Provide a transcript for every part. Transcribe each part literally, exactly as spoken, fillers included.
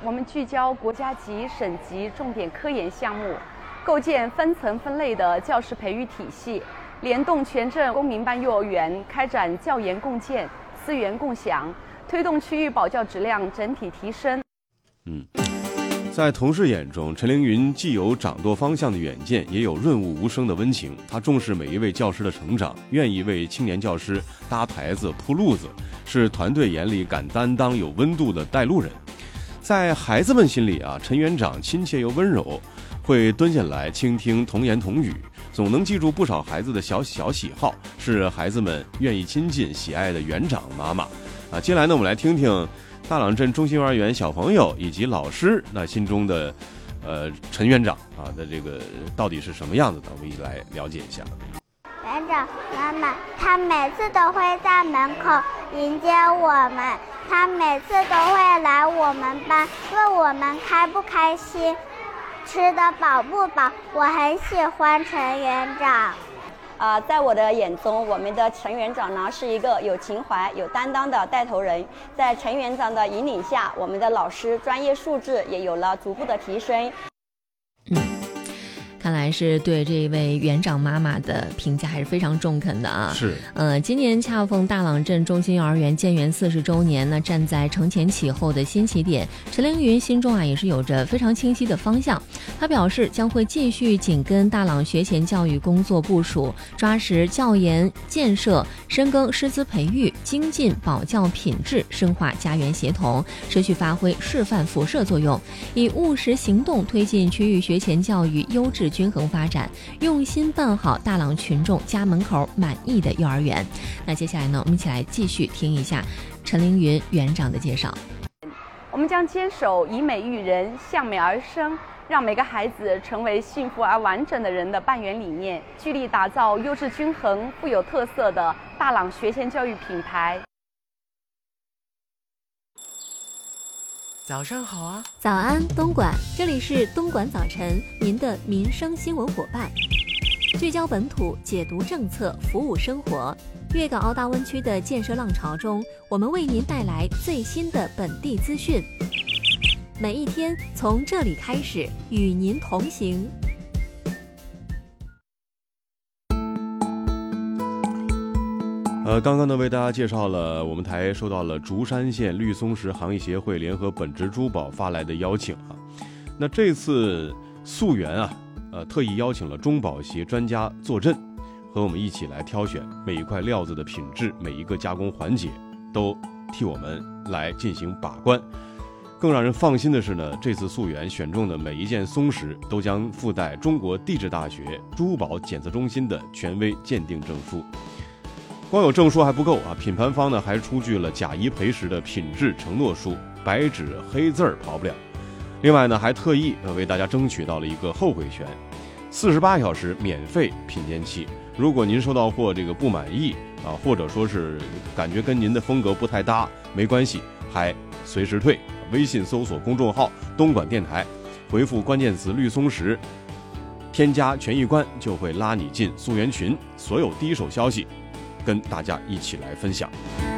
我们聚焦国家级、省级重点科研项目，构建分层分类的教师培育体系，联动全镇公民办幼儿园，开展教研共建、资源共享，推动区域保教质量整体提升。 嗯。在同事眼中，陈凌云既有掌舵方向的远见，也有润物无声的温情。他重视每一位教师的成长，愿意为青年教师搭台子铺路子，是团队眼里敢担当有温度的带路人。在孩子们心里啊，陈园长亲切又温柔，会蹲下来倾听童言童语，总能记住不少孩子的小小喜好，是孩子们愿意亲近喜爱的园长妈妈啊。接下来呢，我们来听听大朗镇中心幼儿园小朋友以及老师那心中的呃陈园长啊的这个到底是什么样子的，我们一起来了解一下。 园长妈妈她每次都会在门口迎接我们，她每次都会来我们班问我们开不开心，吃得饱不饱。我很喜欢陈园长。 呃，在我的眼中，我们的陈园长呢是一个有情怀、有担当的带头人。在陈园长的引领下，我们的老师专业素质也有了逐步的提升。 嗯，看来是对这位园长妈妈的评价还是非常中肯的啊。 是， 呃，今年恰逢大朗镇中心幼儿园建园四十周年呢，站在承前启后的新起点，陈凌云心中啊也是有着非常清晰的方向。他表示将会继续紧跟大朗学前教育工作部署，抓实教研建设，深耕师资培育，精进保教品质，深化家园协同，持续发挥示范辐射作用，以务实行动推进区域学前教育优质均衡发展，用心办好大朗群众家门口满意的幼儿园。那接下来呢，我们一起来继续听一下陈凌云园长的介绍。 我们将坚守以美育人，向美而生，让每个孩子成为幸福而完整的人的办园理念，聚力打造优质均衡、富有特色的大朗学前教育品牌。 早上好啊！ 早安，东莞，这里是东莞早晨，您的民生新闻伙伴，聚焦本土，解读政策，服务生活。粤港澳大湾区的建设浪潮中，我们为您带来最新的本地资讯。每一天从这里开始，与您同行。 呃，刚刚呢为大家介绍了我们台收到了竹山县绿松石行业协会联合本职珠宝发来的邀请啊。那这次溯源啊，呃，特意邀请了中保协专家坐镇，和我们一起来挑选每一块料子的品质，每一个加工环节都替我们来进行把关。更让人放心的是呢，这次溯源选中的每一件松石都将附带中国地质大学珠宝检测中心的权威鉴定证书。光有证书还不够啊，品牌方呢还出具了假一赔十的品质承诺书，白纸黑字儿跑不了。另外呢，还特意为大家争取到了一个后悔权，四十八小时免费品鉴期。如果您收到货这个不满意啊，或者说是感觉跟您的风格不太搭，没关系，还随时退。微信搜索公众号东莞电台，回复关键词绿松石，添加权益官，就会拉你进溯源群，所有第一手消息跟大家一起来分享。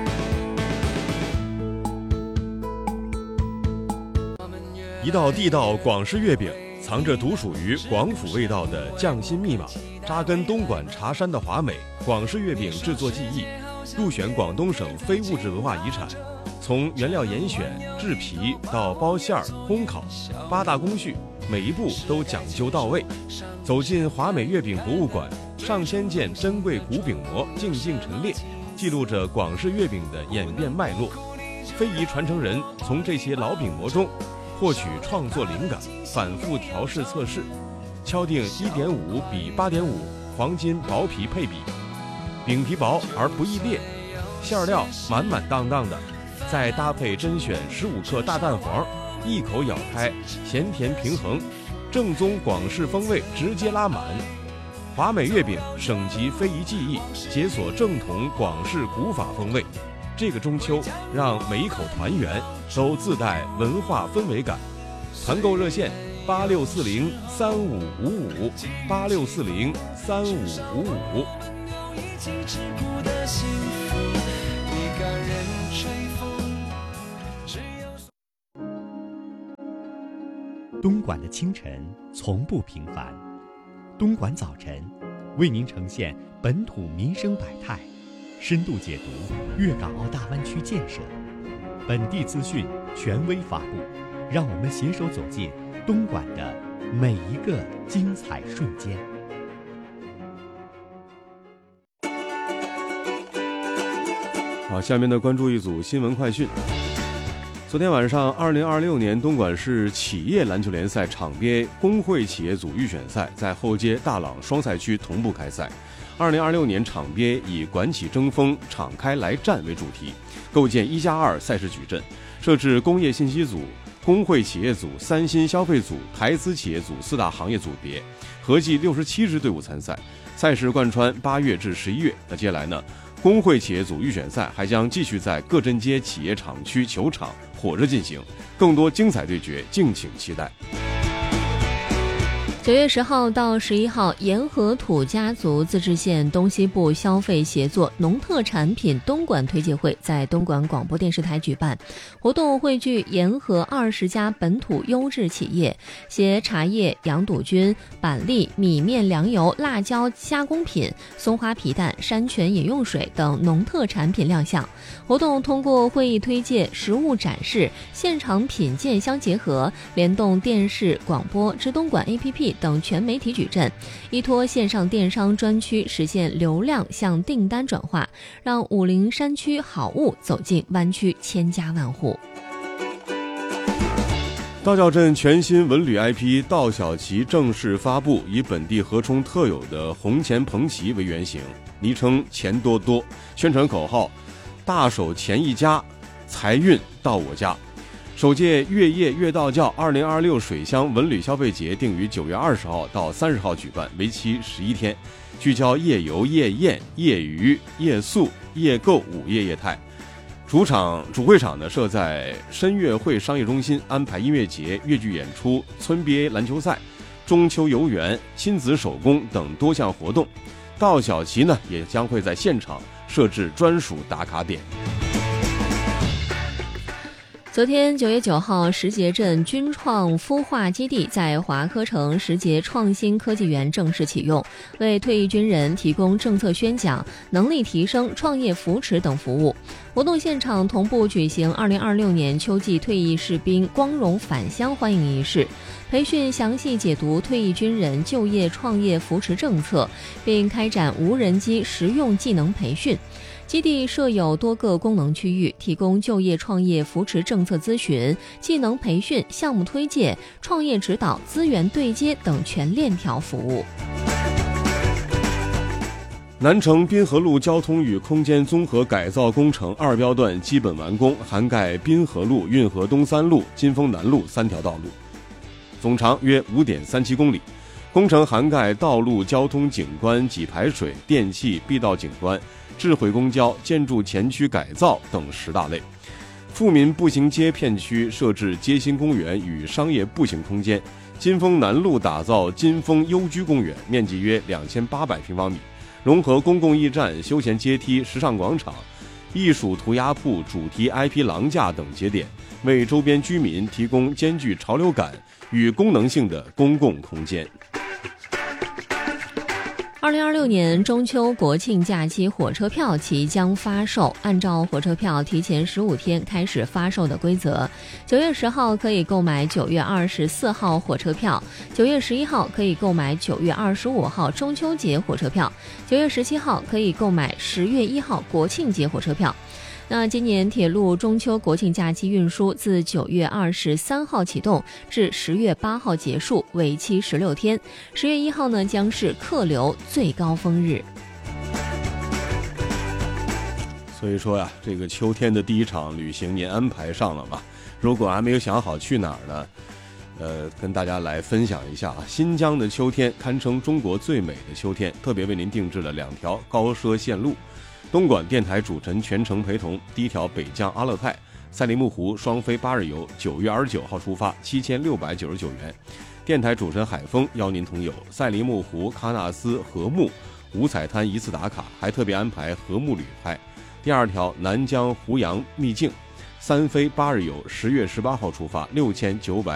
一道地道广式月饼，藏着独属于广府味道的匠心密码，扎根东莞茶山的华美。广式月饼制作技艺入选广东省非物质文化遗产，从原料严选、制皮到包馅儿、烘烤，八大工序每一步都讲究到位。走进华美月饼博物馆，上千件珍贵古饼模静静陈列，记录着广式月饼的演变脉络。非遗传承人从这些老饼模中获取创作灵感，反复调试测试，敲定 一点五 比 八点五 黄金薄皮配比，饼皮薄而不易裂，馅料满满当当的，再搭配甄选十五克大蛋黄，一口咬开，咸甜平衡，正宗广式风味直接拉满。华美月饼省级非遗技艺，解锁正统广式古法风味。这个中秋，让每一口团圆都自带文化氛围感。团购热线八六四零三五五五八六四零三五五五。 东莞的清晨从不平凡。东莞早晨为您呈现本土民生百态，深度解读粤港澳大湾区建设，本地资讯权威发布，让我们携手走进东莞的每一个精彩瞬间。 好，下面呢关注一组新闻快讯。昨天晚上，二零二六年东莞市企业篮球联赛场边工会企业组预选赛在后街大朗双赛区同步开赛。二零二六年场边以管企争锋，敞开来战为主题，构建一加二赛事矩阵，设置工业信息组、工会企业组、三新消费组、台资企业组四大行业组别，合计六十七支队伍参赛。赛事贯穿八月至十一月。那接下来呢，工会企业组预选赛还将继续在各镇街企业厂区球场火热进行，更多精彩对决敬请期待。 九月十号到十一号，沿河土家族自治县东西部消费协作农特产品东莞推介会在东莞广播电视台举办活动，汇聚沿河二十家本土优质企业，携茶叶、洋肚菌、板栗、米面粮油、辣椒加工品、松花皮蛋、山泉饮用水等农特产品亮相。活动通过会议推介、实物展示、现场品鉴相结合，联动电视、广播、知东莞 A P P 等全媒体矩阵，依托线上电商专区实现流量向订单转化，让武陵山区好物走进湾区千家万户。 道教镇全新文旅 I P 道小旗正式发布，以本地河冲特有的红钱捧旗为原型，昵称钱多多，宣传口号大手钱一家，财运到我家。首届越夜越道教二零二六水乡文旅消费节定于九月二十号到三十号举办，为期十一天，聚焦夜游、夜宴、夜渔、夜宿、夜购五业业态。主场主会场呢设在深粤汇商业中心，安排音乐节、粤剧演出、村 B A 篮球赛、中秋游园、亲子手工等多项活动。道小旗呢也将会在现场设置专属打卡点。 昨天九月九号，石碣镇军创孵化基地在华科城石碣创新科技园正式启用，为退役军人提供政策宣讲、能力提升、创业扶持等服务。活动现场同步举行二零二六年秋季退役士兵光荣返乡欢迎仪式，培训详细解读退役军人就业创业扶持政策，并开展无人机实用技能培训。基地设有多个功能区域，提供就业创业扶持政策咨询、技能培训、项目推介、创业指导、资源对接等全链条服务。 南城滨河路交通与空间综合改造工程二标段基本完工，涵盖滨河路、运河东三路、金丰南路三条道路，总长约 五点三七公里。工程涵盖道路交通景观、给排水、电气、必道景观、智慧公交、建筑前区改造等十大类。富民步行街片区设置街心公园与商业步行空间。金丰南路打造金丰优居公园，面积约两千八百平方米，融合公共驿站、休闲阶梯、时尚广场、艺术涂鸦铺、主题 I P 廊架等节点，为周边居民提供兼具潮流感与功能性的公共空间。 二零二六年中秋国庆假期火车票即将发售，按照火车票提前十五天开始发售的规则，九月十号可以购买九月二十四号火车票，九月十一号可以购买九月二十五号中秋节火车票，九月十七号可以购买十月一号国庆节火车票。那今年铁路中秋国庆假期运输自九月二十三号启动至十月八号结束，为期十六天。十月一号呢将是客流最高峰日。 所以说呀，这个秋天的第一场旅行您安排上了吧？如果还没有想好去哪儿呢，呃，跟大家来分享一下啊，新疆的秋天堪称中国最美的秋天，特别为您定制了两条高奢线路。东莞电台主持人全程陪同，第一条北疆阿勒泰赛里木湖双飞八日游，九月二十九号出发，七千六百九十九元。电台主持人海峰邀您同游赛里木湖、喀纳斯、禾木、五彩滩一次打卡，还特别安排禾木旅拍。第二条南疆湖阳秘境三飞八日游，十月十八号出发，六千九百